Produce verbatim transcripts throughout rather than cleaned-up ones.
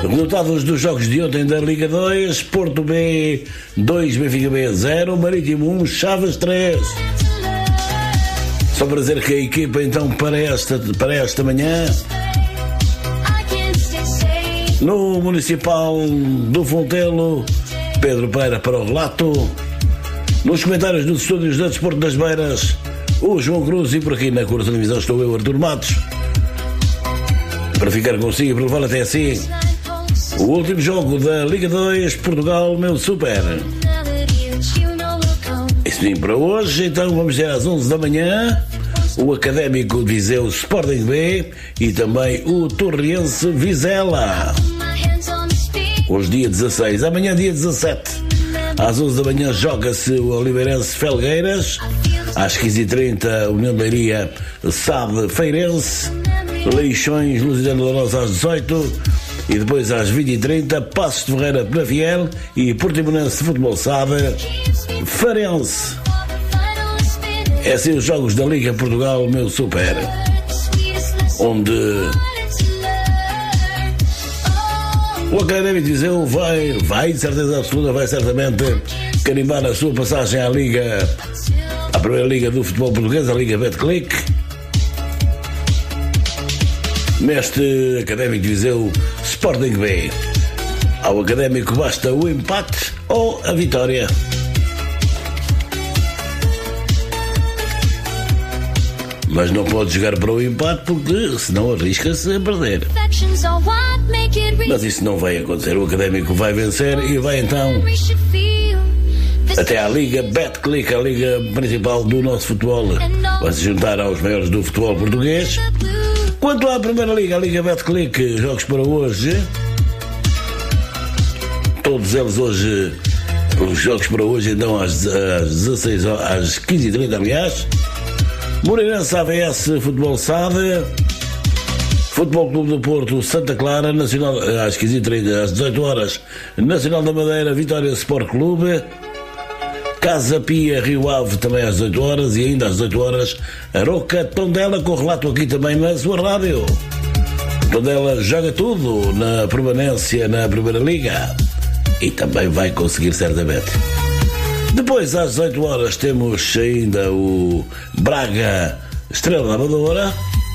Resultados dos jogos de ontem da Liga dois: Porto B dois, Benfica B zero, Marítimo um, Chaves três. Só para dizer que a equipa então para esta, para esta manhã no Municipal do Fontelo, Pedro Pereira para o relato. Nos comentários dos estúdios da Desporto das Beiras, o João Cruz, e por aqui na Cor da Televisão estou eu, Artur Matos, para ficar consigo e para levar até assim o último jogo da Liga dois, Portugal, meu super. Isso vem para hoje, então vamos ter às onze da manhã o Académico de Viseu Sporting B e também o Torriense Vizela. Hoje dia dezasseis, amanhã dia dezassete, às onze da manhã joga-se o Oliveirense Felgueiras, às quinze e trinta União de Leiria Sade Feirense, Leixões Lusitano da Rosa às dezoito e depois às vinte e trinta Passos de Ferreira Penafiel e Portimonense de Futebol Sade Farense. É assim os jogos da Liga Portugal, meu super, onde o Académico de Viseu vai, vai de certeza absoluta, vai certamente carimbar a sua passagem à Liga, à primeira Liga do futebol português, a Liga Betclic. Neste Académico de Viseu Sporting B, ao Académico basta o empate ou a vitória. Mas não pode jogar para o empate porque senão arrisca-se a perder. Mas isso não vai acontecer. O Académico vai vencer e vai então até à Liga Betclic, a liga principal do nosso futebol. Vai se juntar aos maiores do futebol português. Quanto à primeira liga, a Liga Betclic, jogos para hoje, todos eles hoje, os jogos para hoje então às, às dezasseis, às quinze e trinta, aliás. Moreirense A V S Futebol Sade, Futebol Clube do Porto Santa Clara, Nacional, às quinze e trinta, às dezoito horas, Nacional da Madeira Vitória Sport Clube, Casa Pia Rio Ave também às dezoito horas e ainda às dezoito horas Aroca Tondela, com relato aqui também na sua rádio. Tondela joga tudo na permanência na Primeira Liga e também vai conseguir certamente. Depois, às dezoito horas, temos ainda o Braga Estrela da Amadora.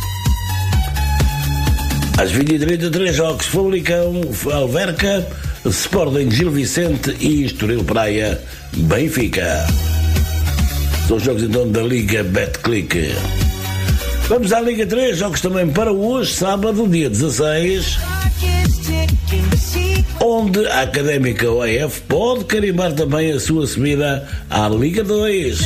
Às vinte e trinta, três jogos: Famalicão, Alverca, Sporting Gil Vicente e Estoril Praia Benfica. São jogos então da Liga Betclic. Vamos à Liga três, jogos também para hoje, sábado, dia dezasseis, onde a Académica O E F pode carimbar também a sua subida à Liga dois.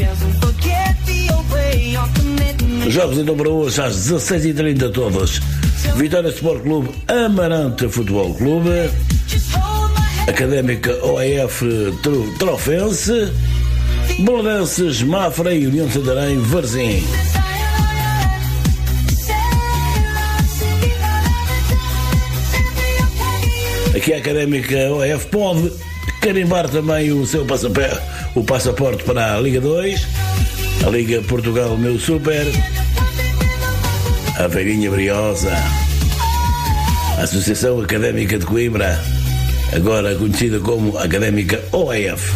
Jogos então para hoje às dezasseis e trinta todos: Vitória Sport Clube Amarante Futebol Clube, Académica O E F Trofense, Belenenses Mafra e União de Santarém Varzim. Aqui a Académica O E F pode carimbar também o seu passaporte, o passaporte para a Liga dois, a Liga Portugal, meu super, a Velhinha Briosa, a Associação Académica de Coimbra, agora conhecida como Académica O E F.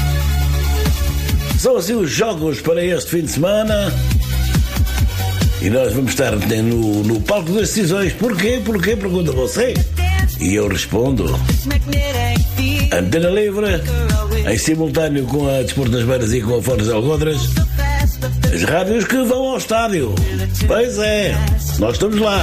São assim os jogos para este fim de semana e nós vamos estar no, no palco das decisões. Porquê? Porquê? Pergunta você. E eu respondo: Antena Livre, em simultâneo com a Desporto das Beiras e com a Fones Algodras, as rádios que vão ao estádio. Pois é, nós estamos lá.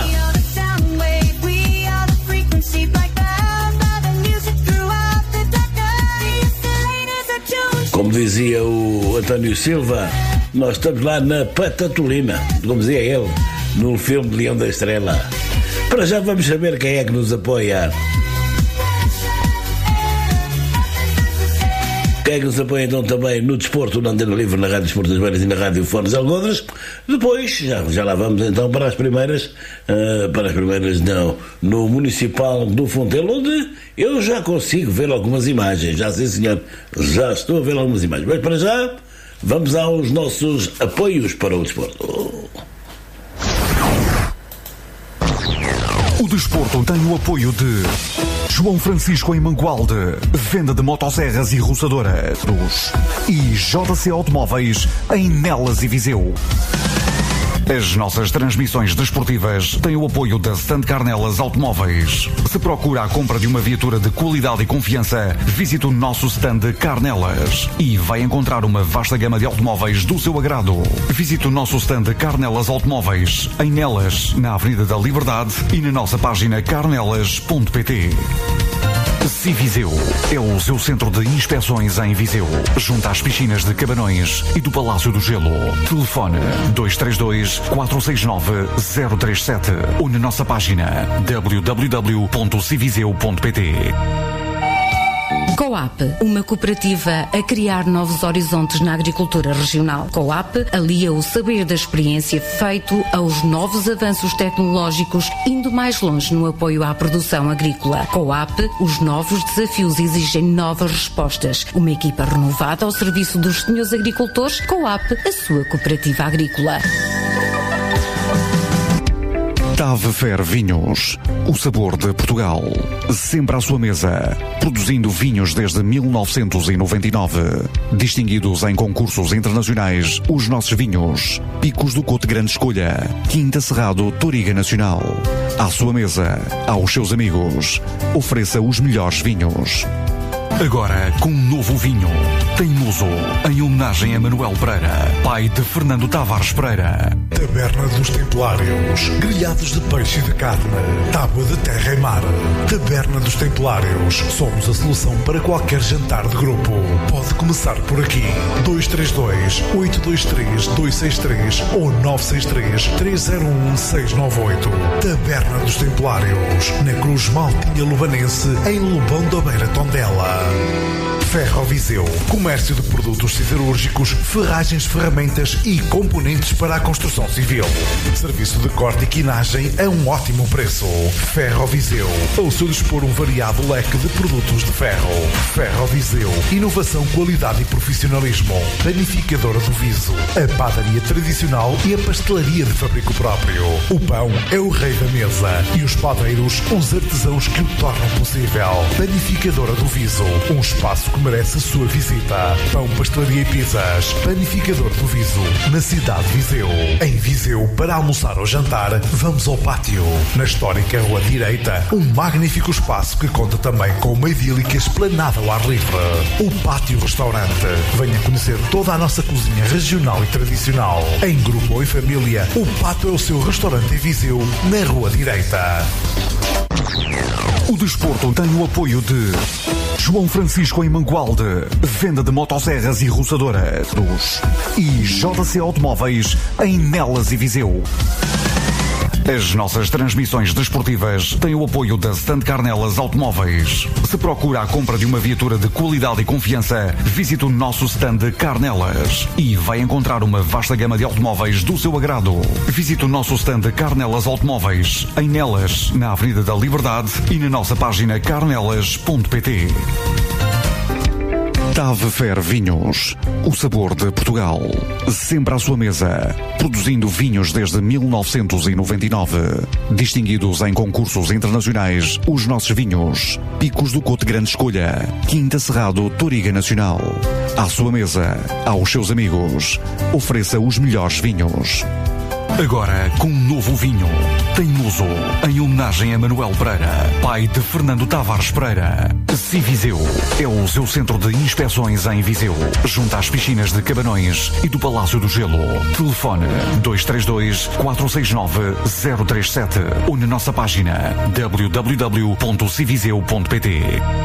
Como dizia o António Silva, nós estamos lá na Patatolina, como dizia ele, no filme Leão da Estrela. Para já vamos saber quem é que nos apoia. Quem é que nos apoia então também no desporto, na Antena Livre, na Rádio Desporto das Beiras e na Rádio Fones Algodras. Depois, já, já lá vamos então para as primeiras, uh, para as primeiras não, no Municipal do Fontelo, onde eu já consigo ver algumas imagens. Já sim senhor, já estou a ver algumas imagens. Mas para já, vamos aos nossos apoios para o desporto. O desporto tem o apoio de João Francisco em Mangualde, venda de motosserras e roçadoras, e J C Automóveis em Nelas e Viseu. As nossas transmissões desportivas têm o apoio da Stand Carnelas Automóveis. Se procura a compra de uma viatura de qualidade e confiança, visite o nosso stand Carnelas e vai encontrar uma vasta gama de automóveis do seu agrado. Visite o nosso stand Carnelas Automóveis em Nelas, na Avenida da Liberdade e na nossa página carnelas ponto pt. Civiseu é o seu centro de inspeções em Viseu, junto às piscinas de Cabanões e do Palácio do Gelo. Telefone dois três dois, quatro seis nove, zero três sete ou na nossa página w w w ponto civiseu ponto pt. Coap, uma cooperativa a criar novos horizontes na agricultura regional. Coap alia o saber da experiência feito aos novos avanços tecnológicos, indo mais longe no apoio à produção agrícola. Coap, os novos desafios exigem novas respostas. Uma equipa renovada ao serviço dos senhores agricultores. Coap, a sua cooperativa agrícola. Tave Fer Vinhos, o sabor de Portugal, sempre à sua mesa, produzindo vinhos desde mil novecentos e noventa e nove, distinguidos em concursos internacionais, os nossos vinhos, Picos do Cote Grande Escolha, Quinta Cerrado Toriga Nacional. À sua mesa, aos seus amigos, ofereça os melhores vinhos. Agora com um novo vinho, Teimoso, em homenagem a Manuel Pereira, pai de Fernando Tavares Pereira. Taberna dos Templários, grelhados de peixe e de carne, tábua de terra e mar. Taberna dos Templários, somos a solução para qualquer jantar de grupo. Pode começar por aqui. dois três dois, oito dois três, dois seis três ou nove seis três, três zero um, seis nove oito. Taberna dos Templários, na Cruz Maltinha Lubanense, em Lobão da Beira, Tondela. Ferro Viseu, comércio de produtos siderúrgicos, ferragens, ferramentas e componentes para a construção civil. Serviço de corte e quinagem a um ótimo preço. Ferro Viseu, ao seu dispor um variado leque de produtos de ferro. Ferro Viseu, inovação, qualidade e profissionalismo. Panificadora do Viso, a padaria tradicional e a pastelaria de fabrico próprio. O pão é o rei da mesa e os padeiros, os artesãos que o tornam possível. Panificadora do Viso, um espaço que merece a sua visita. Pão, pastelaria e pizzas. Panificador do Viso, na cidade de Viseu. Em Viseu, para almoçar ou jantar, vamos ao pátio. Na histórica Rua Direita, um magnífico espaço que conta também com uma idílica esplanada ao ar livre. O Pátio Restaurante. Venha conhecer toda a nossa cozinha regional e tradicional. Em grupo ou em família, o Pátio é o seu restaurante em Viseu, na Rua Direita. O desporto tem o apoio de João Francisco em Mangualde, venda de motosserras e roçadoras, e J C Automóveis em Nelas e Viseu. As nossas transmissões desportivas têm o apoio da Stand Carnelas Automóveis. Se procura a compra de uma viatura de qualidade e confiança, visite o nosso stand Carnelas e vai encontrar uma vasta gama de automóveis do seu agrado. Visite o nosso stand Carnelas Automóveis em Nelas, na Avenida da Liberdade e na nossa página carnelas ponto pt. Tave Fer Vinhos, o sabor de Portugal, sempre à sua mesa, produzindo vinhos desde mil novecentos e noventa e nove, distinguidos em concursos internacionais, os nossos vinhos, Picos do Cote Grande Escolha, Quinta Cerrado Toriga Nacional. À sua mesa, aos seus amigos, ofereça os melhores vinhos. Agora com um novo vinho, Teimoso, em homenagem a Manuel Pereira, pai de Fernando Tavares Pereira. Civiseu é o seu centro de inspeções em Viseu, junto às piscinas de Cabanões e do Palácio do Gelo. Telefone dois três dois, quatro seis nove, zero três sete ou na nossa página w w w ponto civiseu ponto pt.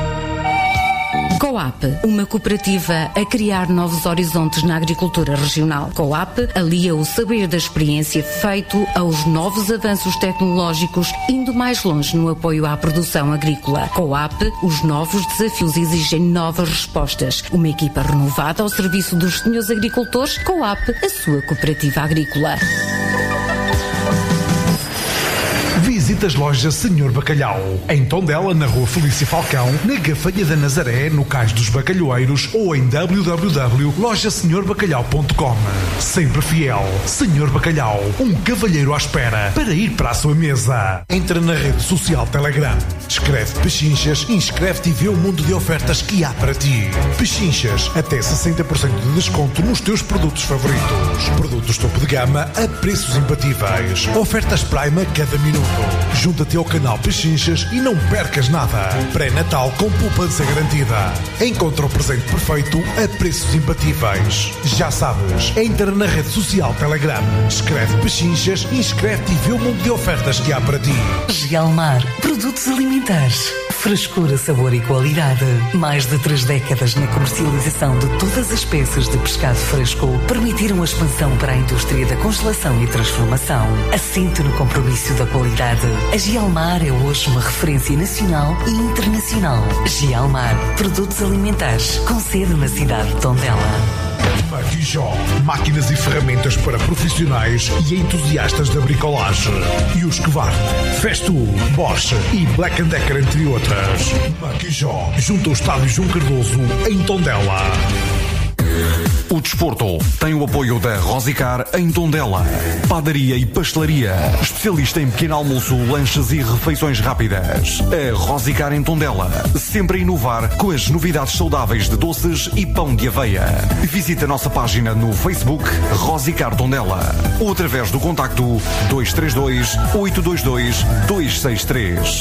Coap, uma cooperativa a criar novos horizontes na agricultura regional. Coap alia o saber da experiência feito aos novos avanços tecnológicos, indo mais longe no apoio à produção agrícola. Coap, os novos desafios exigem novas respostas. Uma equipa renovada ao serviço dos senhores agricultores. Coap, a sua cooperativa agrícola. Visite das lojas Senhor Bacalhau. Em Tondela, na Rua Felícia Falcão, na Gafanha da Nazaré, no Cais dos Bacalhoeiros ou em w w w ponto loja senhor bacalhau ponto com. Sempre fiel, Senhor Bacalhau, um cavalheiro à espera para ir para a sua mesa. Entra na rede social Telegram, escreve Pechinchas, inscreve-te e vê o mundo de ofertas que há para ti. Pechinchas, até sessenta por cento de desconto nos teus produtos favoritos. Produtos topo de gama a preços imbatíveis. Ofertas Prime a cada minuto. Junta-te ao canal Pechinchas e não percas nada. Pré-natal com poupança garantida. Encontra o presente perfeito a preços imbatíveis. Já sabes, entra na rede social Telegram, escreve Pechinchas, inscreve-te e vê o mundo de ofertas que há para ti. Gialmar, produtos alimentares. Frescura, sabor e qualidade. Mais de três décadas na comercialização de todas as peças de pescado fresco permitiram a expansão para a indústria da congelação e transformação. Assente no compromisso da qualidade. A Gialmar é hoje uma referência nacional e internacional. Gialmar, produtos alimentares, com sede na cidade de Tondela. Maquijó, máquinas e ferramentas para profissionais e entusiastas da bricolagem. E os Husqvarna, Festool, Bosch e Black and Decker, entre outras. Maquijó, junto ao estádio João Cardoso, em Tondela. O desporto tem o apoio da Rosicar em Tondela. Padaria e pastelaria. Especialista em pequeno almoço, lanches e refeições rápidas. A Rosicar em Tondela. Sempre a inovar com as novidades saudáveis de doces e pão de aveia. Visite a nossa página no Facebook Rosicar Tondela ou através do contacto dois três dois, oito dois dois, dois seis três.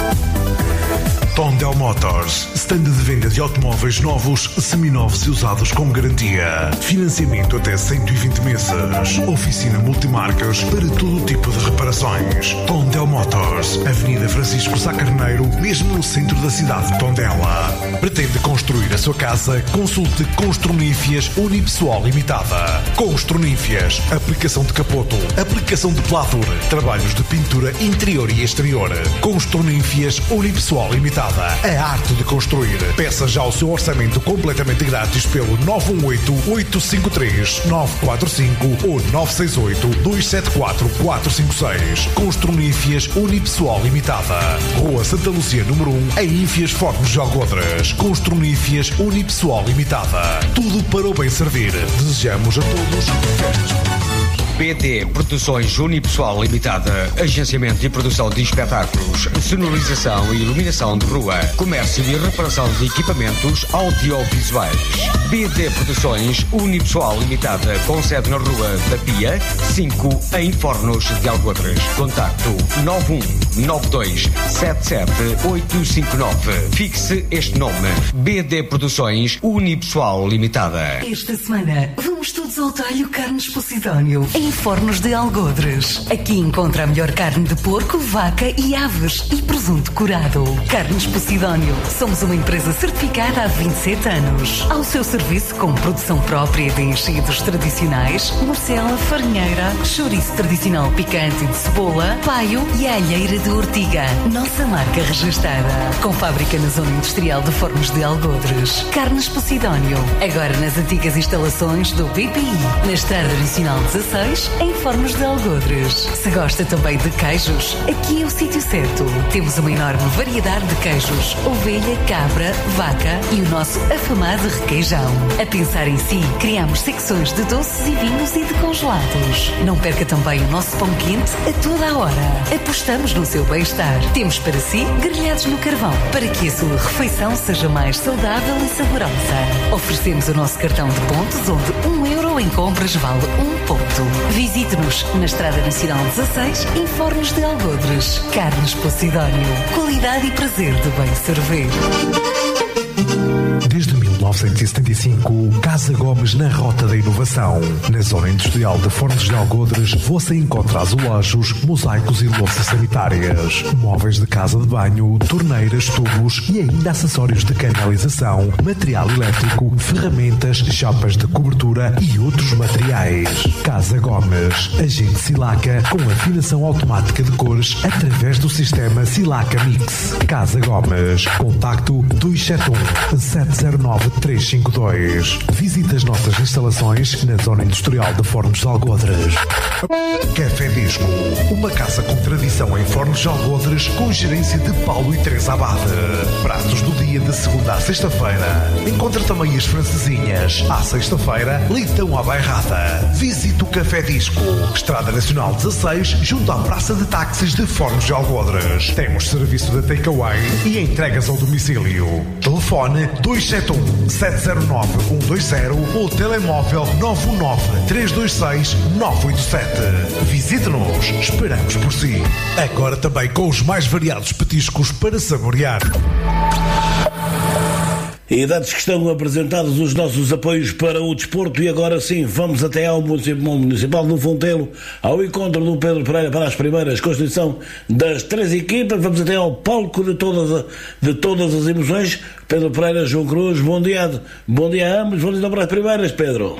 Tondel Motors, stand de venda de automóveis novos, seminovos e usados com garantia. Financiamento até cento e vinte meses. Oficina multimarcas para todo tipo de reparações. Tondel Motors, Avenida Francisco Sá Carneiro, mesmo no centro da cidade de Tondela. Pretende construir a sua casa? Consulte Construnífias Unipessoal Limitada. Construnífias, aplicação de capoto, aplicação de pladur, trabalhos de pintura interior e exterior. Construnífias Unipessoal Limitada. A arte de construir. Peça já o seu orçamento completamente grátis pelo nove um oito, oito cinco três, nove quatro cinco ou nove seis oito, dois sete quatro, quatro cinco seis. Construnífias Unipessoal Limitada. Rua Santa Lúcia, número um, em Ínfias, Fornos de Algodres. Construnífias Unipessoal Limitada. Tudo para o bem servir. Desejamos a todos festas. B D Produções Unipessoal Limitada, agenciamento e produção de espetáculos, sonorização e iluminação de rua, comércio e reparação de equipamentos audiovisuais. B D Produções Unipessoal Limitada, com sede na Rua da Pia, cinco, em Fornos de Algodres. Contacto nove um nove dois sete sete oito cinco nove. Fixe este nome: B D Produções Unipessoal Limitada. Esta semana vamos todos ao talho Carnes Posidónio, em Fornos de Algodres. Aqui encontra a melhor carne de porco, vaca e aves e presunto curado. Carnes Posidónio. Somos uma empresa certificada há vinte e sete anos. Ao seu serviço com produção própria de enchidos tradicionais, morcela, farinheira, chouriço tradicional picante de cebola, paio e alheira de ortiga. Nossa marca registada. Com fábrica na zona industrial de Fornos de Algodres. Carnes Posidónio. Agora nas antigas instalações do B P I. Na Estrada Nacional dezasseis, em Fornos de Algodres. Se gosta também de queijos, aqui é o sítio certo. Temos uma enorme variedade de queijos: ovelha, cabra, vaca e o nosso afamado requeijão. A pensar em si, criamos secções de doces e vinhos e de congelados. Não perca também o nosso pão quente a toda a hora. Apostamos no seu bem-estar. Temos para si grelhados no carvão, para que a sua refeição seja mais saudável e saborosa. Oferecemos o nosso cartão de pontos, onde um euro em compras vale um ponto. Visite-nos na Estrada Nacional dezasseis, em Fornos de Algodres. Carnes Posidónio. Qualidade e prazer de bem servir. Desde mil novecentos e setenta e cinco, Casa Gomes na Rota da Inovação. Na zona industrial de Fornos de Algodres, você encontra azulejos, mosaicos e louças sanitárias, móveis de casa de banho, torneiras, tubos e ainda acessórios de canalização, material elétrico, ferramentas, chapas de cobertura e outros materiais. Casa Gomes, agente Silaca com afinação automática de cores através do sistema Silaca Mix. Casa Gomes, contacto dois sete um, sete zero nove, nove três cinco dois. Visite as nossas instalações na Zona Industrial de Fornos de Algodres. Café Disco, uma casa com tradição em Fornos de Algodres, com gerência de Paulo e Teresa Abade. Pratos do dia de segunda à sexta-feira. Encontra também as francesinhas. À sexta-feira, leitão à bairrada. Visite o Café Disco, Estrada Nacional dezasseis, junto à Praça de Táxis de Fornos de Algodres. Temos serviço de takeaway e entregas ao domicílio. Telefone dois sete um, sete zero nove, um dois zero ou telemóvel nove um nove, três dois seis, nove oito sete. Visite-nos, esperamos por si. Agora também com os mais variados petiscos para saborear. E dados que estão apresentados os nossos apoios para o desporto, e agora sim vamos até ao Municipal do Fontelo, ao encontro do Pedro Pereira para as primeiras constituição das três equipas. Vamos até ao palco de todas, de todas as emoções. Pedro Pereira, João Cruz, bom dia, bom dia a ambos, vamos então para as primeiras, Pedro.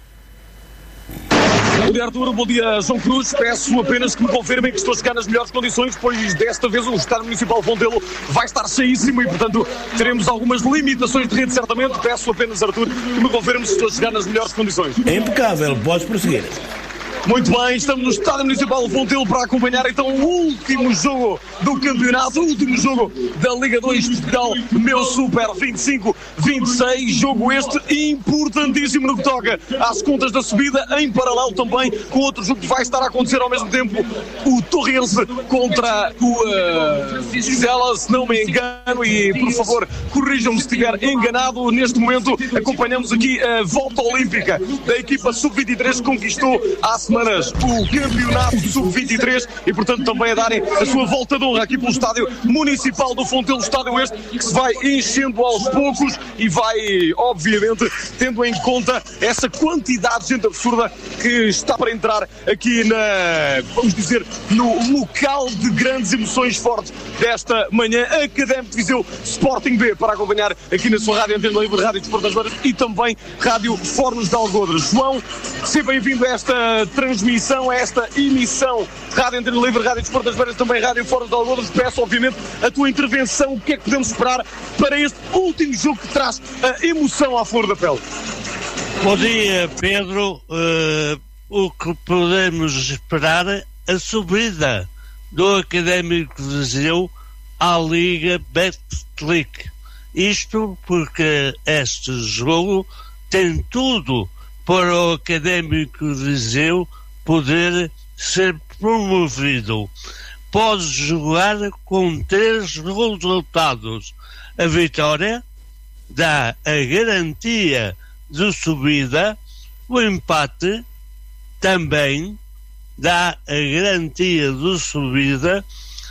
Bom dia, Arturo, bom dia, João Cruz. Peço apenas que me confirmem que estou a chegar nas melhores condições, pois desta vez o Estádio Municipal Fontelo vai estar cheíssimo e, portanto, teremos algumas limitações de rede, certamente. Peço apenas, Arturo, que me confirme se estou a chegar nas melhores condições. É impecável, podes prosseguir. Muito bem, estamos no Estádio Municipal de Fontelo para acompanhar então o último jogo do campeonato, o último jogo da Liga dois de Portugal, meu Super vinte e cinco vinte e seis, jogo este importantíssimo no que toca às contas da subida, em paralelo também com outro jogo que vai estar a acontecer ao mesmo tempo, o Torrense contra o uh, Vizela, se não me engano, e por favor corrijam-me se estiver enganado. Neste momento acompanhamos aqui a volta olímpica da equipa sub vinte e três que conquistou há semanas o campeonato sub vinte e três e, portanto, também a darem a sua volta de honra aqui pelo Estádio Municipal do Fontelo, estádio este que se vai enchendo aos poucos e vai, obviamente, tendo em conta essa quantidade de gente absurda que está para entrar aqui na, vamos dizer, no local de grandes emoções fortes desta manhã. Académico de Viseu, Sporting B, para acompanhar aqui na sua rádio Antena Livre, Rádio Desporto das Beiras e também Rádio Fornos de Algodres. João, seja bem-vindo a esta transmissão, a esta emissão Rádio Antena Livre, Rádio Desporto das Beiras, também Rádio Fornos de Algodres. Peço, obviamente, a tua intervenção. O que é que podemos esperar para este último jogo que traz a emoção à flor da pele? Bom dia, Pedro. Uh, o que podemos esperar é a subida do Académico de Viseu à Liga Betclic. Isto porque este jogo tem tudo para o Académico de Viseu poder ser promovido. Pode jogar com três resultados. A vitória dá a garantia de subida, o empate também dá a garantia de subida,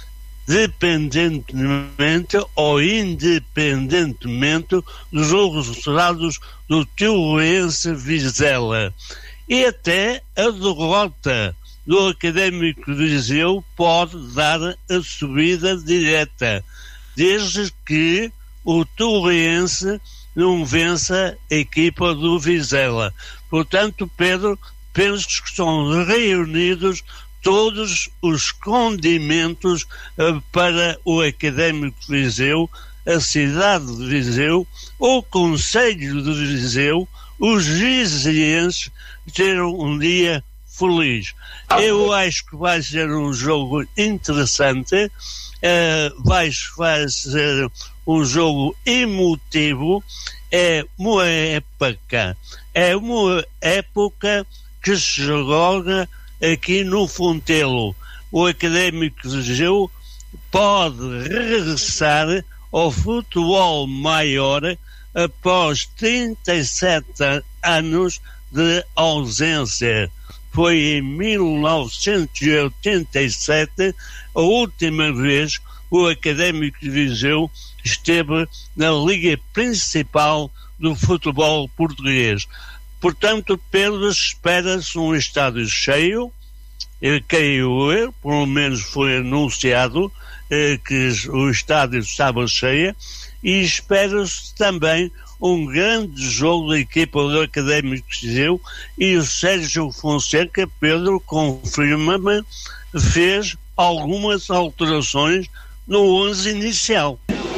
dependentemente ou independentemente dos resultados do Torrense Vizela. E até a derrota do Académico de Viseu pode dar a subida direta, desde que o Torrense não vença a equipa do Vizela. Portanto, Pedro, penso que estão reunidos todos os condimentos uh, para o Académico de Viseu, a cidade de Viseu, o Conselho de Viseu, os vizienses terem um dia feliz. Eu acho que vai ser um jogo interessante, uh, vai, vai ser um jogo emotivo, é uma época, é uma época que se joga aqui no Fontelo. O Académico de Viseu pode regressar ao futebol maior após trinta e sete anos de ausência. Foi em mil novecentos e oitenta e sete a última vez o Académico de Viseu esteve na Liga Principal do futebol português. Portanto, Pedro, espera-se um estádio cheio, eu creio eu, pelo menos foi anunciado eh, que o estádio estava cheio, e espera-se também um grande jogo da equipa do Académico de Viseu, e o Sérgio Fonseca, Pedro, confirma-me, fez algumas alterações no onze inicial.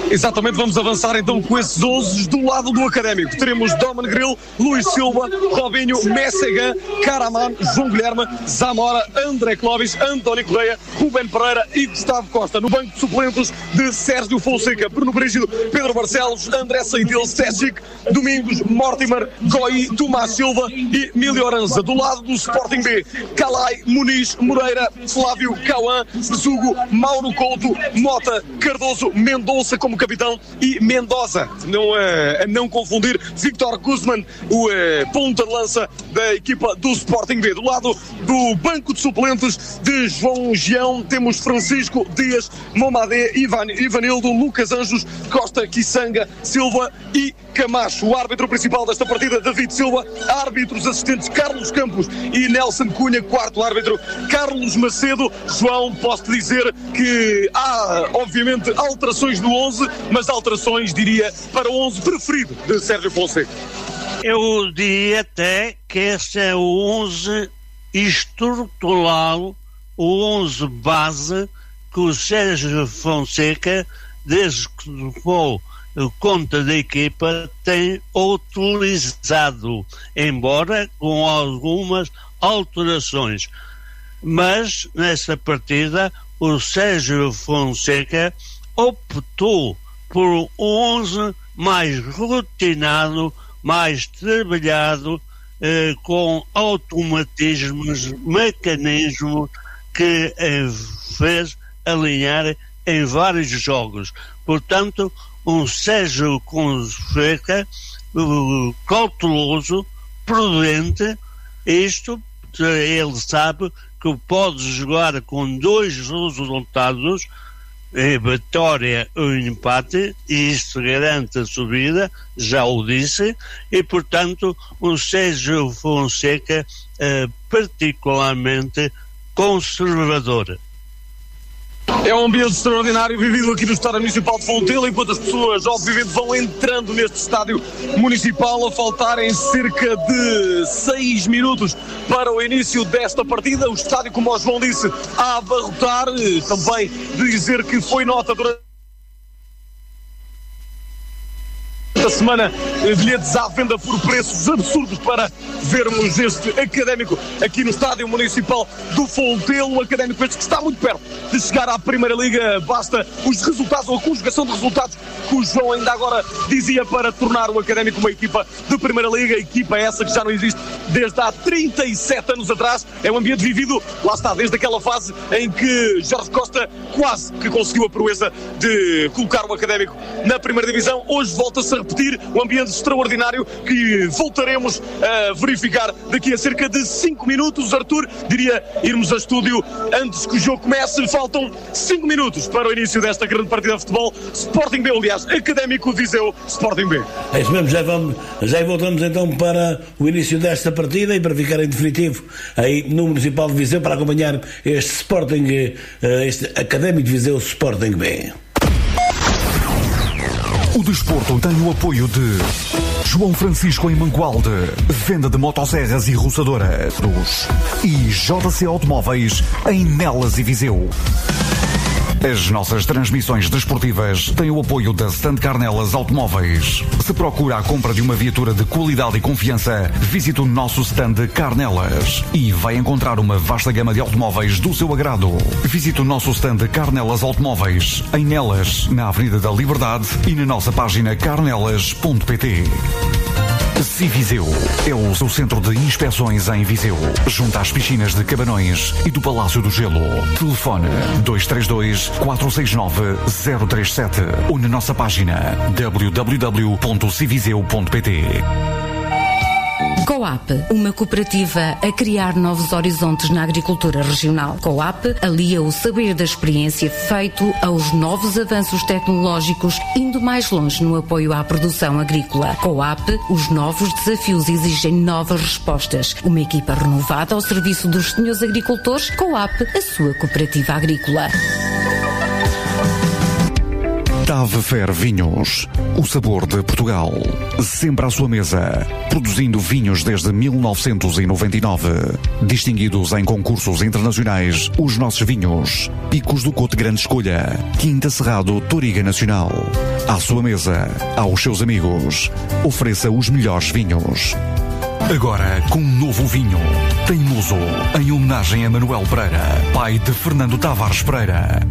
Exatamente, vamos avançar então com esses onze do lado do Académico. Teremos Domen Grill, Luís Silva, Robinho, Messegan, Caraman, João Guilherme, Zamora, André Clóvis, António Correia, Rubén Pereira e Gustavo Costa. No banco de suplentes de Sérgio Fonseca, Bruno Brígido, Pedro Barcelos, André Seitil, Sérgic, Domingos, Mortimer, Goi, Tomás Silva e Milio Aranza. Do lado do Sporting B, Calai, Muniz, Moreira, Flávio, Cauã, Zugo, Mauro Couto, Mota, Cardoso, Mendonça como capitão e Mendoza, não, uh, a não confundir, Victor Guzman, o uh, ponta de lança da equipa do Sporting B. Do lado do banco de suplentes de João Gião, temos Francisco Dias, Momadé, Ivan, Ivanildo, Lucas Anjos, Costa, Quissanga, Silva e Camacho. O árbitro principal desta partida, David Silva, árbitros assistentes Carlos Campos e Nelson Cunha, quarto árbitro Carlos Macedo. João, posso-te dizer que há, obviamente, alterações no onze, mas alterações, diria, para o onze preferido de Sérgio Fonseca. Eu diria até que este é o onze estrutural, o onze base que o Sérgio Fonseca, desde que tomou conta da equipa, tem utilizado, embora com algumas alterações. Mas nessa partida o Sérgio Fonseca optou por um onze mais rotinado, mais trabalhado, eh, com automatismos, mecanismos que eh, fez alinhar em vários jogos. Portanto, um Sérgio Fonseca uh, cauteloso, prudente. Isto ele sabe que pode jogar com dois resultados, é vitória ou empate, e isto garante a subida, já o disse, e portanto o Sérgio Fonseca é particularmente conservador. É um ambiente extraordinário vivido aqui no Estádio Municipal de Fontelo, enquanto as pessoas obviamente vão entrando neste Estádio Municipal, a faltarem cerca de seis minutos para o início desta partida. O estádio, como o João disse, a abarrotar. Também dizer que foi nota durante esta semana bilhetes à venda por preços absurdos para vermos este Académico aqui no Estádio Municipal do Fontelo. O Académico este que está muito perto de chegar à Primeira Liga, basta os resultados ou a conjugação de resultados que o João ainda agora dizia para tornar o Académico uma equipa de Primeira Liga, equipa essa que já não existe desde há trinta e sete anos atrás. É um ambiente vivido, lá está, desde aquela fase em que Jorge Costa quase que conseguiu a proeza de colocar o Académico na Primeira Divisão. Hoje volta-se a repetir um ambiente extraordinário que voltaremos a verificar daqui a cerca de cinco minutos. Arthur, diria irmos a estúdio antes que o jogo comece. Faltam cinco minutos para o início desta grande partida de futebol. Sporting B, aliás, Académico Viseu, Sporting B. É isso mesmo, já, vamos, já voltamos então para o início desta partida e para ficar em definitivo aí no Municipal de Viseu para acompanhar este Sporting, este Académico de Viseu, Sporting B. O desporto tem o apoio de João Francisco em Mangualde, venda de motosserras e roçadoras, e J C Automóveis em Nelas e Viseu. As nossas transmissões desportivas têm o apoio da Stand Carnelas Automóveis. Se procura a compra de uma viatura de qualidade e confiança, visite o nosso stand Carnelas e vai encontrar uma vasta gama de automóveis do seu agrado. Visite o nosso stand Carnelas Automóveis em Nelas, na Avenida da Liberdade, e na nossa página carnelas ponto pt. Civiseu é o seu centro de inspeções em Viseu, junto às piscinas de Cabanões e do Palácio do Gelo. Telefone dois três dois, quatro seis nove, zero três sete ou na nossa página w w w ponto civiseu ponto pt. Coap, uma cooperativa a criar novos horizontes na agricultura regional. Coap alia o saber da experiência feito aos novos avanços tecnológicos, indo mais longe no apoio à produção agrícola. Coap, os novos desafios exigem novas respostas. Uma equipa renovada ao serviço dos senhores agricultores. Coap, a sua cooperativa agrícola. Tavefer Vinhos, o sabor de Portugal, sempre à sua mesa, produzindo vinhos desde mil novecentos e noventa e nove, distinguidos em concursos internacionais, os nossos vinhos, Picos do Cote Grande Escolha, Quinta Cerrado Toriga Nacional, à sua mesa, aos seus amigos, ofereça os melhores vinhos. Agora com um novo vinho, Teimoso, em homenagem a Manuel Pereira, pai de Fernando Tavares Pereira.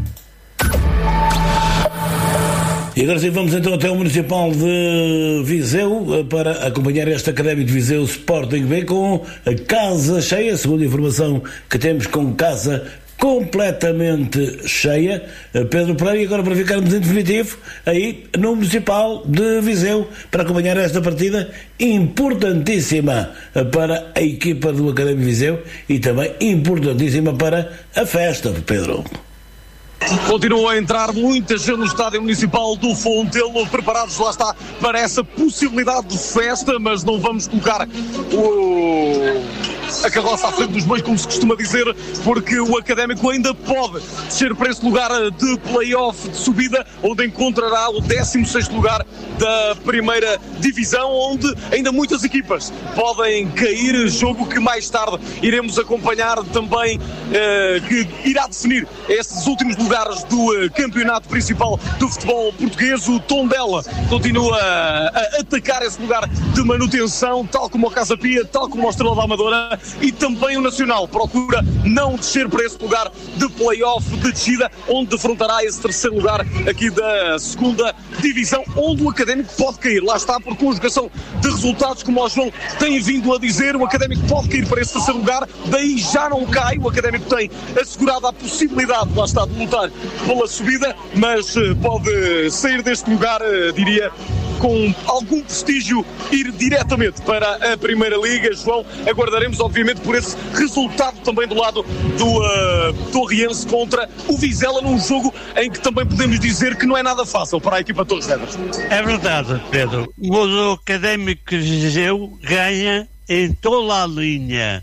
E agora sim, vamos então até o Municipal de Viseu para acompanhar este Académico de Viseu Sporting B com a casa cheia, segundo a informação que temos, com casa completamente cheia. Pedro Pereira, e agora para ficarmos em definitivo aí no Municipal de Viseu para acompanhar esta partida importantíssima para a equipa do Académico de Viseu e também importantíssima para a festa, Pedro. Continua a entrar muita gente no Estádio Municipal do Fontelo, preparados, lá está, para essa possibilidade de festa, mas não vamos colocar o... a carroça à frente dos bois, como se costuma dizer, porque o Académico ainda pode descer para esse lugar de play-off de subida, onde encontrará o décimo sexto lugar da primeira divisão, onde ainda muitas equipas podem cair, jogo que mais tarde iremos acompanhar também, eh, que irá definir esses últimos lugares do eh, campeonato principal do futebol português. O Tondela continua a atacar esse lugar de manutenção, tal como o Casa Pia, tal como o Estrela da Amadora, e também o Nacional procura não descer para esse lugar de play-off de descida, onde defrontará esse terceiro lugar aqui da segunda divisão, onde o Académico pode cair. Lá está, por conjugação de resultados, como o João tem vindo a dizer, o Académico pode cair para esse terceiro lugar, daí já não cai. O Académico tem assegurado a possibilidade, lá está, de lutar pela subida, mas pode sair deste lugar, diria, com algum prestígio, ir diretamente para a Primeira Liga. João, aguardaremos obviamente por esse resultado também do lado do uh, Torriense contra o Vizela, num jogo em que também podemos dizer que não é nada fácil para a equipa Torres Vedras. É verdade, Pedro, mas o Académico de Viseu ganha em toda a linha,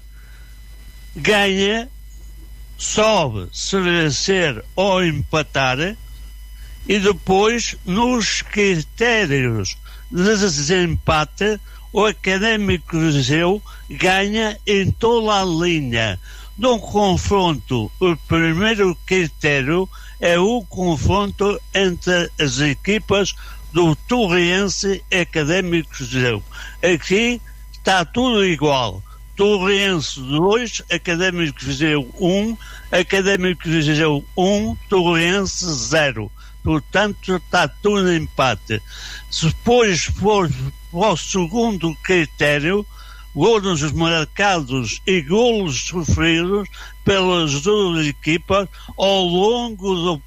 ganha, sobe se vencer ou empatar, e depois, nos critérios de desempate, o Académico de Viseu ganha em toda a linha. No confronto, o primeiro critério é o confronto entre as equipas do Torriense e Académico de Viseu. Aqui está tudo igual. Torriense dois, Académico de Viseu um, Académico de Viseu um, Torriense zero. Portanto, está tudo em empate. Se depois for para o segundo critério, golos marcados e golos sofridos pelas duas equipas ao longo do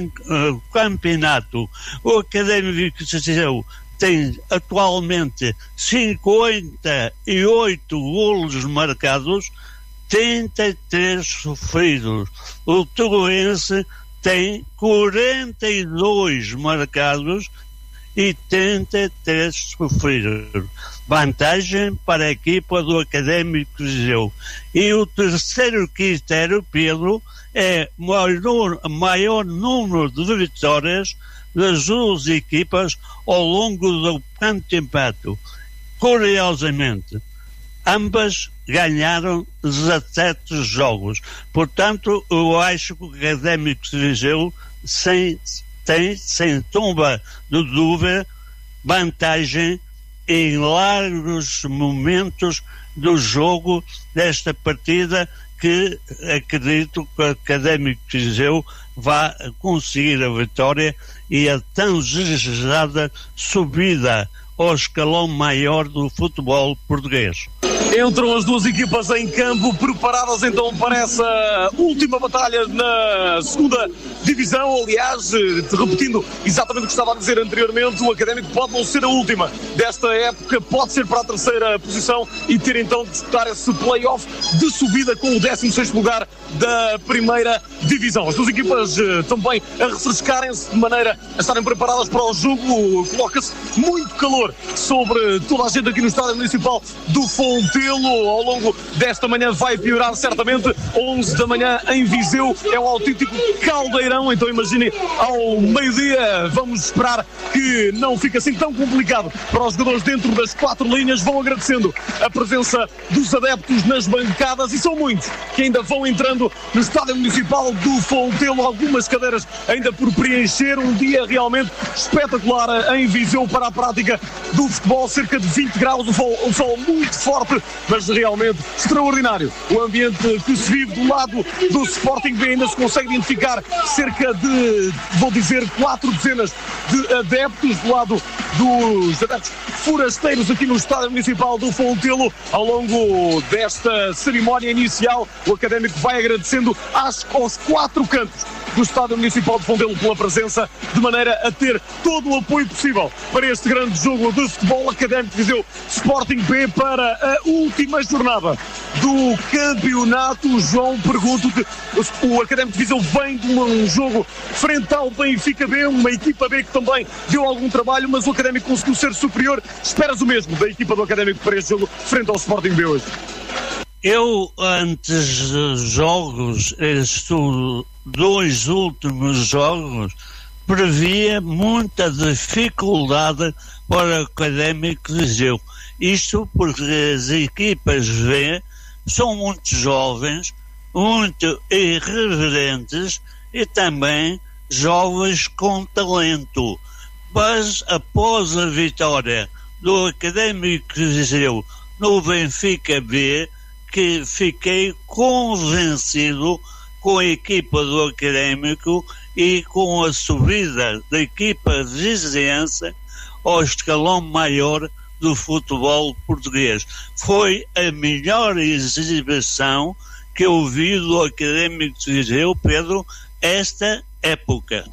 campeonato. O Académico de Viseu tem atualmente cinquenta e oito golos marcados, trinta e três sofridos. O Torriense tem quarenta e dois marcados e trinta e três sofridos. Vantagem para a equipa do Académico de Viseu. E o terceiro critério, Pedro, é maior, maior número de vitórias das duas equipas ao longo do campeonato. Curiosamente, ambas ganharam dezassete jogos. Portanto, eu acho que o Académico de Viseu sem, tem, sem sombra de dúvida, vantagem em largos momentos do jogo desta partida, que acredito que o Académico de Viseu vai conseguir a vitória e a tão desejada subida ao escalão maior do futebol português. Entram as duas equipas em campo, preparadas então para essa última batalha na segunda divisão. Aliás, repetindo exatamente o que estava a dizer anteriormente, o Académico pode não ser a última desta época, pode ser para a terceira posição e ter então de disputar esse play-off de subida com o décimo sexto lugar da primeira divisão. As duas equipas uh, também a refrescarem-se de maneira a estarem preparadas para o jogo. Coloca-se muito calor sobre toda a gente aqui no Estádio Municipal do Fontelo. Ao longo desta manhã vai piorar certamente. onze da manhã em Viseu é um autêntico caldeirão, então imaginem, ao meio-dia vamos esperar que não fique assim tão complicado para os jogadores dentro das quatro linhas. Vão agradecendo a presença dos adeptos nas bancadas, e são muitos que ainda vão entrando no Estádio Municipal do Fontelo. Algumas cadeiras ainda por preencher. Um dia realmente espetacular em Viseu para a prática do futebol. Cerca de vinte graus, o sol, o sol muito forte, mas realmente extraordinário o ambiente que se vive do lado do Sporting B. Ainda se consegue identificar cerca de, vou dizer, quatro dezenas de adeptos do lado dos adeptos forasteiros aqui no Estádio Municipal do Fontelo. Ao longo desta cerimónia inicial, o Académico vai agradecendo às, aos quatro cantos do Estádio Municipal de Fontelo pela presença, de maneira a ter todo o apoio possível para este grande jogo de futebol. Académico de Viseu Sporting B para a última jornada do campeonato. João, pergunto-te, o Académico de Viseu vem de um jogo frente ao Benfica B, uma equipa B que também deu algum trabalho, mas o Académico conseguiu ser superior. Esperas o mesmo da equipa do Académico para este jogo frente ao Sporting B hoje? Eu, antes dos jogos, estes dois últimos jogos, previa muita dificuldade para o Académico de Viseu. Isto porque as equipas B são muito jovens, muito irreverentes e também jovens com talento. Mas após a vitória do Académico de Viseu no Benfica B, que fiquei convencido com a equipa do Académico e com a subida da equipa viziense ao escalão maior do futebol português. Foi a melhor exibição que eu vi do Académico de Viseu, Pedro, esta época.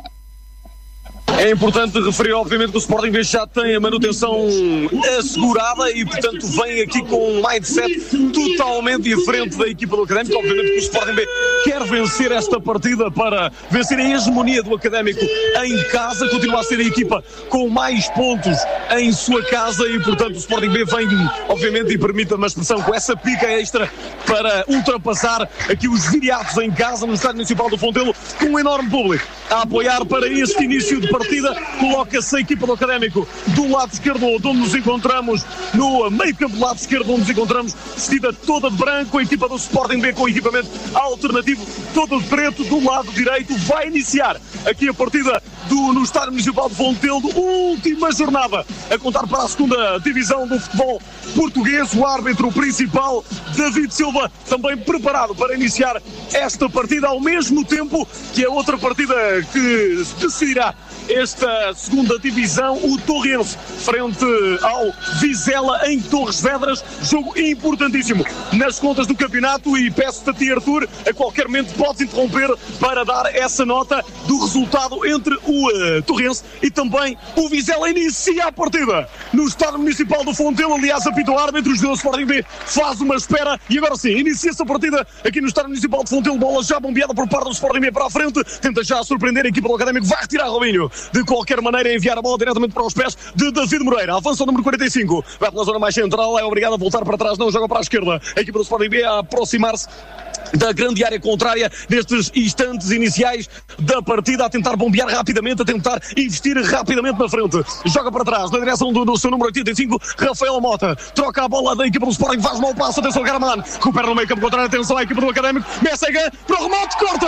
É importante referir, obviamente, que o Sporting B já tem a manutenção assegurada e, portanto, vem aqui com um mindset totalmente diferente da equipa do Académico. Obviamente que o Sporting B quer vencer esta partida para vencer a hegemonia do Académico em casa, continua a ser a equipa com mais pontos em sua casa e, portanto, o Sporting B vem, obviamente, e permita-me a expressão, com essa pica extra para ultrapassar aqui os viriatos em casa no Estádio Municipal do Fontelo, com um enorme público a apoiar para este início de partida. Coloca-se a equipa do Académico do lado esquerdo, onde nos encontramos no meio campo do lado esquerdo, onde nos encontramos vestida toda de branco, a equipa do Sporting B com equipamento alternativo todo de preto. Do lado direito vai iniciar aqui a partida do, no Estádio Municipal de Fontelo, última jornada a contar para a segunda divisão do futebol português. O árbitro principal, David Silva, também preparado para iniciar esta partida, ao mesmo tempo que a outra partida que decidirá esta segunda divisão, o Torrense frente ao Vizela em Torres Vedras, jogo importantíssimo nas contas do campeonato. E peço-te a ti, Arthur, a qualquer momento podes interromper para dar essa nota do resultado entre o uh, Torrense e também o Vizela. Inicia a partida no Estádio Municipal do Fontelo, aliás apita o árbitro, o Sporting B faz uma espera e agora sim, inicia-se a partida aqui no Estádio Municipal de Fontelo. Bola já bombeada por parte do Sporting B para a frente, tenta já surpreender a equipa do Académico, vai retirar Robinho, de qualquer maneira enviar a bola diretamente para os pés de David Moreira. Avança o número quarenta e cinco, vai pela zona mais central, é obrigado a voltar para trás, não joga para a esquerda. A equipa do Sporting B a aproximar-se da grande área contrária nestes instantes iniciais da partida, a tentar bombear rapidamente, a tentar investir rapidamente na frente. Joga para trás, na direção do, do seu número oitenta e cinco, Rafael Mota. Troca a bola da equipa do Sporting, faz mau passo, atenção Garaman, recupera no meio campo contrário, atenção à equipa do Académico, Messega para o remate, corta!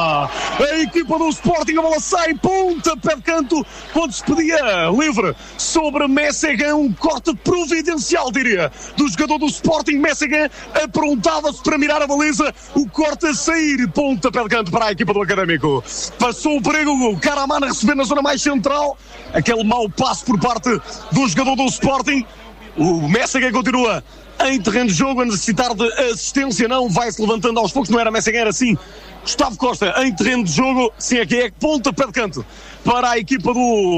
A equipa do Sporting, a bola sai, ponta, pé de canto, quando se pedia livre sobre Messega, um corte providencial, diria, do jogador do Sporting. Messega aprontava-se para mirar a baliza, o corte a sair, ponta, pé de canto para a equipa do Académico. Passou o perigo, o Karaman a receber na zona mais central, aquele mau passo por parte do jogador do Sporting. O Messega continua em terreno de jogo, a necessitar de assistência, não, vai-se levantando aos poucos, não era Messega, era assim Gustavo Costa em terreno de jogo, sim, aqui é ponta, pé de canto para a equipa do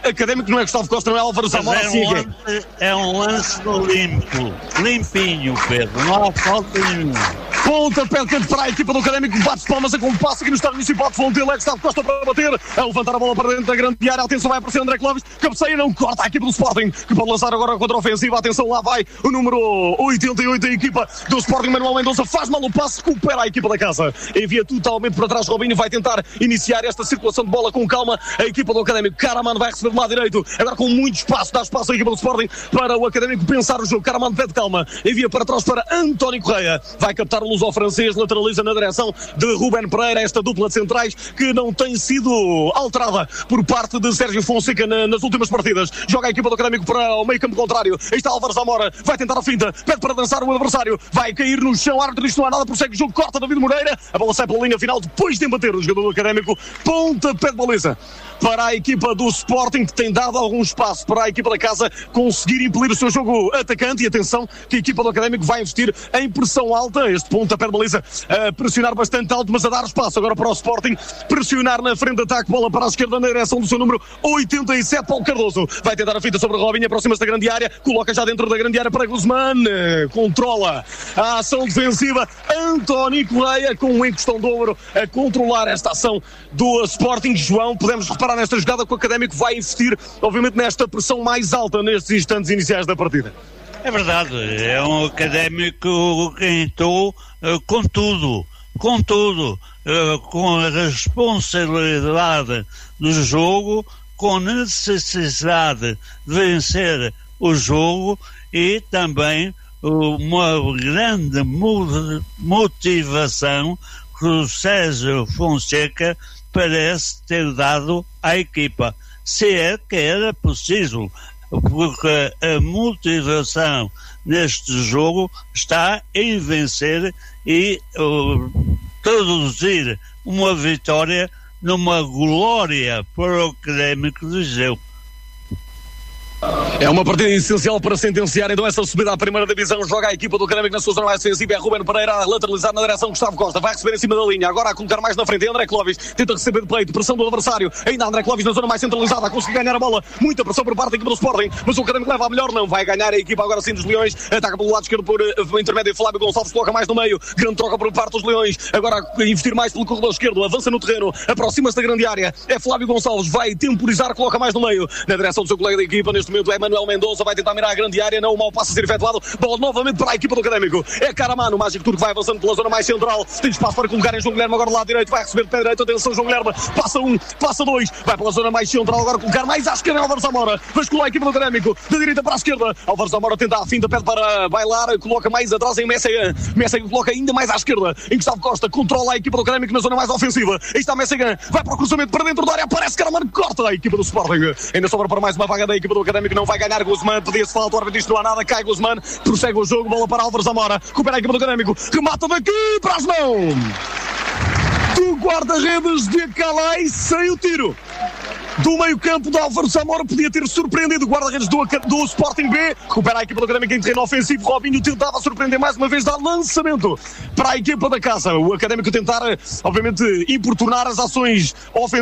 Académico, não é Gustavo Costa, não é Álvaro Zamora. É um, lance, é um lance limpo, limpinho, Pedro, não há falta nenhuma. Ponta pé de canto para a equipa do Académico, bate palmas a compasso aqui no estádio municipal de Fontelo. É Gustavo Costa para bater, a levantar a bola para dentro da grande área. Atenção, vai aparecer André Clóvis, cabeceia, não corta a equipa do Sporting, que pode lançar agora contra a ofensiva. Atenção, lá vai o número oitenta e oito da equipa do Sporting, Manuel Mendonça, faz mal o passe, recupera a equipa da casa, envia totalmente para trás. Robinho vai tentar iniciar esta circulação de bola com calma. A equipa do Académico, Karaman vai receber do lado direito, agora com muito espaço, dá espaço à equipa do Sporting para o Académico pensar o jogo. Karaman pede calma, envia para trás para António Correia, vai captar o luso-francês, lateraliza na direção de Ruben Pereira, esta dupla de centrais que não tem sido alterada por parte de Sérgio Fonseca na, nas últimas partidas. Joga a equipa do Académico para o meio campo contrário, aí está Álvaro Zamora, vai tentar a finta, pede para dançar o adversário, vai cair no chão, árbitro, isto não há nada, prossegue o jogo, corta David Moreira, a bola sai pela linha final depois de embater o jogador do Académico, ponta pé de baliza para a equipa do Sporting, que tem dado algum espaço para a equipa da casa conseguir impelir o seu jogo atacante. E atenção que a equipa do Académico vai investir em pressão alta, este pontapé de baliza a pressionar bastante alto, mas a dar espaço agora para o Sporting pressionar na frente de ataque, bola para a esquerda na direção do seu número oitenta e sete, Paulo Cardoso, vai tentar a fita sobre a Robinho, aproxima-se da grande área, coloca já dentro da grande área para Guzmán, controla a ação defensiva, António Correia com um encostão de ombro a controlar esta ação do Sporting. João, podemos reparar nesta jogada que o Académico vai investir, obviamente, nesta pressão mais alta nestes instantes iniciais da partida. É verdade, é um Académico que entrou uh, com tudo, com tudo, uh, com a responsabilidade do jogo, com necessidade de vencer o jogo e também uh, uma grande motivação que o Sérgio Fonseca parece ter dado à equipa, se é que era preciso, porque a motivação neste jogo está em vencer e uh, traduzir uma vitória numa glória para o Académico de Viseu. É uma partida essencial para sentenciar então essa subida à primeira divisão. Joga a equipa do Académico na sua zona mais defensiva. É Ruben Pereira a lateralizar na direção. Gustavo Costa vai receber em cima da linha, agora a colocar mais na frente. André Clóvis tenta receber de peito, pressão do adversário. Ainda André Clóvis na zona mais centralizada, a conseguir ganhar a bola. Muita pressão por parte da equipa do Sporting, mas o Académico leva a melhor, não vai ganhar a equipa agora sim dos Leões. Ataca pelo lado esquerdo por uh, intermédio de Flávio Gonçalves, coloca mais no meio. Grande troca por parte dos Leões, agora a investir mais pelo corredor esquerdo, avança no terreno, aproxima-se da grande área. É Flávio Gonçalves, vai temporizar, coloca mais no meio, na direção do seu colega da equipa. Neste momento é Manuel Mendonça, vai tentar mirar a grande área, não, o mau passo a ser efetuado, bola novamente para a equipa do Académico, é Karaman, o Mágico Turco vai avançando pela zona mais central, tem espaço para colocar em João Guilherme, agora do lado direito, vai receber de pé direito, atenção João Guilherme, passa um, passa dois, vai pela zona mais central, agora colocar mais à esquerda Álvaro Zamora, bascula a equipa do Académico, da direita para a esquerda, Álvaro Zamora tenta a finta, pede para bailar, coloca mais atrás em Messegan, Messegan coloca ainda mais à esquerda, em Gustavo Costa, controla a equipa do Académico na zona mais ofensiva, aí está Messegan, vai para o cruzamento para dentro da área, aparece Karaman, corta a equipa do Sporting, ainda sobra para mais uma vaga da equipa do Académico, não vai ganhar Guzmán, pedia-se falta, o árbitro diz que não há nada, cai Guzmán, prossegue o jogo, bola para Álvaro Zamora, recupera a equipa do Académico, remata daqui para as mãos do guarda-redes de Calais, sem o tiro do meio-campo de Álvaro Zamora, podia ter surpreendido o guarda-redes do, do Sporting B, recupera a equipa do Académico em terreno ofensivo. Robinho tentava surpreender mais uma vez, dá lançamento para a equipa da casa, o Académico tentar obviamente importunar as ações ofensivas